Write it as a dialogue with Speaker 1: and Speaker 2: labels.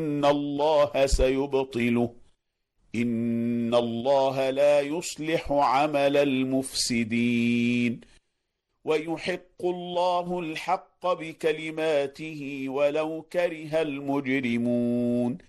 Speaker 1: إن الله سيبطله إن الله لا يصلح عمل المفسدين ويحق الله الحق بكلماته ولو كره المجرمون